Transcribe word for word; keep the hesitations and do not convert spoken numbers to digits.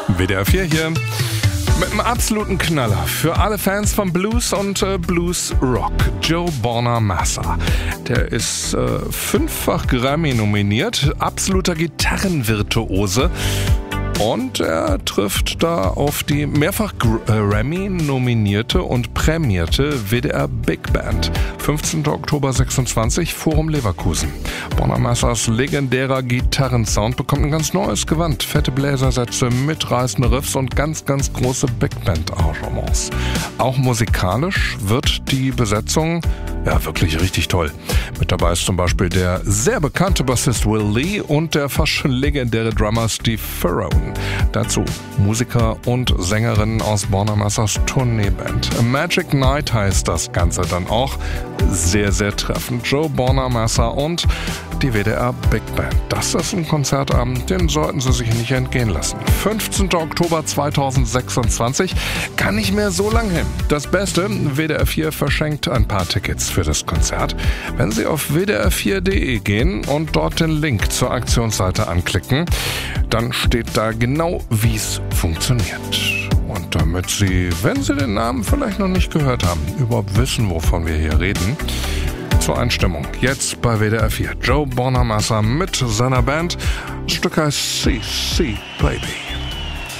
W D R vier hier mit einem absoluten Knaller für alle Fans von Blues und äh, Blues Rock. Joe Bonamassa, der ist äh, fünffach Grammy nominiert, absoluter Gitarrenvirtuose. Und er trifft da auf die mehrfach Grammy nominierte und prämierte W D R Big Band. fünfzehnter Oktober sechsundzwanzig, Forum Leverkusen. Bonamassas legendärer Gitarrensound bekommt ein ganz neues Gewand. Fette Bläsersätze, mitreißende Riffs und ganz, ganz große Big Band-Arrangements. Auch musikalisch wird die Besetzung ja wirklich richtig toll. Mit dabei ist zum Beispiel der sehr bekannte Bassist Will Lee und der fast schon legendäre Drummer Steve Ferrone. Dazu Musiker und Sängerinnen aus Bonamassas Tourneeband. A Magic Night heißt das Ganze dann auch. Sehr, sehr treffend. Joe Bonamassa und die W D R Big Band. Das ist ein Konzertabend, den sollten Sie sich nicht entgehen lassen. fünfzehnter Oktober zweitausendsechsundzwanzig, kann nicht mehr so lang hin. Das Beste, W D R vier verschenkt ein paar Tickets für das Konzert. Wenn Sie auf w d r vier punkt d e gehen und dort den Link zur Aktionsseite anklicken, dann steht da genau, wie es funktioniert. Und damit Sie, wenn Sie den Namen vielleicht noch nicht gehört haben, überhaupt wissen, wovon wir hier reden, zur Einstimmung jetzt bei W D R vier. Joe Bonamassa mit seiner Band. Das Stück heißt C C Baby.